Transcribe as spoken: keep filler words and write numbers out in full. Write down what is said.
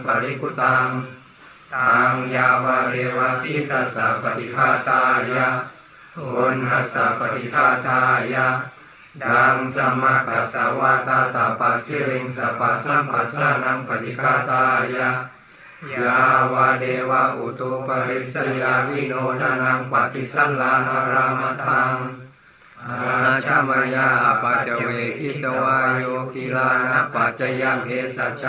ปริคุตังตังยาวะเรวสิตัสสะปฏิฆาตายะอุณหัสสะปฏิฆาตายะดังสมะกัสสวะตาตาปัสสิริงสัพพสัมปัสสานังปฏิฆาตายะยาวะเดวะอุตุปริสยาวิโนทานังปฏิสัลลานารามตังอาชามายาปัจเจเวคิตวาโยกิลานะปัจจยังเอสัจจ